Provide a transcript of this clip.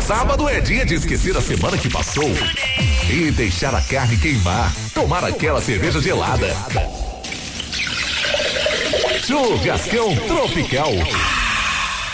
Sábado é dia de esquecer a semana que passou e deixar a carne queimar, tomar aquela cerveja gelada. Churrascão Tropical.